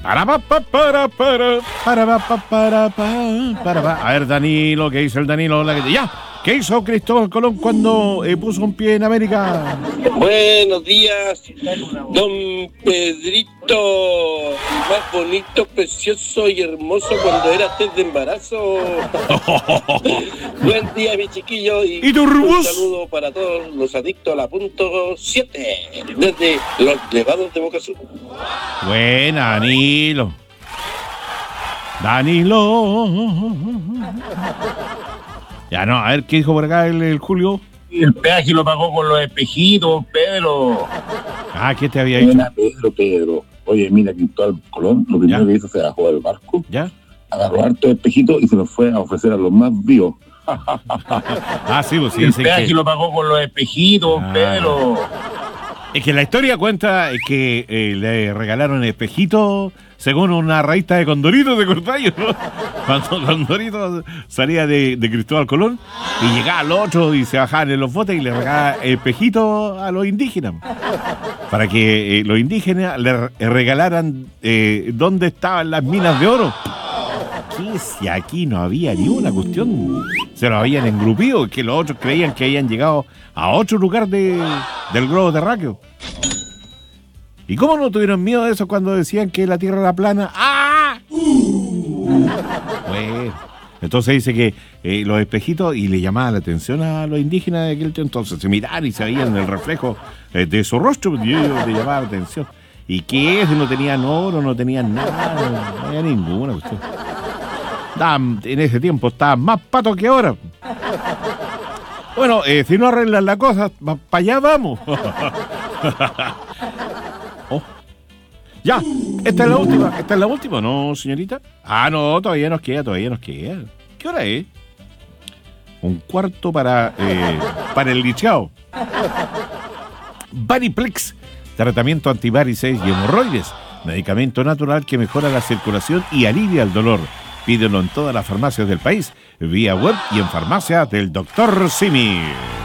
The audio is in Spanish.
A ver, Danilo, ¿qué hizo el Danilo? Ya, ¿qué hizo Cristóbal Colón cuando puso un pie en América? Buenos días, don Pedrito, más bonito, precioso y hermoso cuando era test de embarazo. Buen día, mi chiquillo, y un saludo para todos los adictos a la punto 7, desde los Nevados de Boca Sur. Buena, Danilo. Ya no, a ver, ¿qué dijo por acá el Julio? El peaje lo pagó con los espejitos, Pedro. Ah, ¿qué te había dicho? Pedro. Oye, mira, Cristóbal Colón, lo primero que hizo se bajó del barco, ¿ya? Agarró hartos espejitos y se los fue a ofrecer a los más vivos. Ah, sí, pues sí. El peaje lo pagó con los espejitos, Pedro. Es que la historia cuenta que le regalaron espejitos según una raíz de Condorito de Cortallo, ¿no? Cuando Condorito salía de Cristóbal Colón y llegaba al otro y se bajaban en los botes y le regalaban espejitos a los indígenas para que los indígenas le regalaran dónde estaban las minas de oro. ¿Qué? Si aquí no había ni una cuestión, se lo habían engrupido, que los otros creían que habían llegado a otro lugar del globo terráqueo. ¿Y cómo no tuvieron miedo de eso cuando decían que la Tierra era plana? ¡Ah! Bueno, entonces dice que los espejitos, y le llamaba la atención a los indígenas de aquel tiempo, entonces se miraban y se veían el reflejo de su rostro, y ellos le llamaba la atención. ¿Y qué es? No tenían oro, no tenían nada, no había ninguna cuestión. En ese tiempo estaban más patos que ahora. Bueno, si no arreglan la cosa, para allá vamos. Oh. Ya, esta es la última, ¿no, señorita? Ah, no, todavía nos queda. ¿Qué hora es? 1/4 para el liceado. Variplex, tratamiento antivarices y hemorroides, medicamento natural que mejora la circulación y alivia el dolor. Pídelo en todas las farmacias del país, vía web y en farmacias del Dr. Simi.